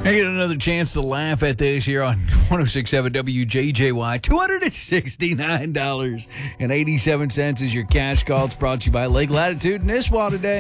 I get another chance to laugh at this here on 106.7 WJJY. $269.87 is your cash call. It's brought to you by Lake Latitude and Nisswa today.